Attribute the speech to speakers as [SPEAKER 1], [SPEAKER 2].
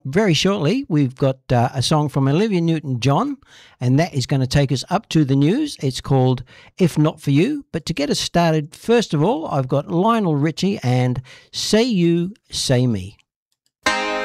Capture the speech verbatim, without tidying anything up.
[SPEAKER 1] Very shortly, we've got uh, a song from Olivia Newton-John, and that is going to take us up to the news. It's called If Not For You. But to get us started, first of all, I've got Lionel Richie and Say You, Say Me.